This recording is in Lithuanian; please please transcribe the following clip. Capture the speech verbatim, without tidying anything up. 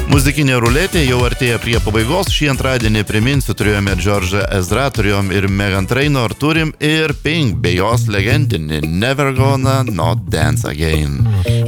Muzikinė ruletė jau artėja prie pabaigos. Šį antradienį, priminsiu, turėjome George'ą Ezra, turėjom ir Meghan Trainor, turim ir Pink bei jos legendinį Never Gonna Not Dance Again.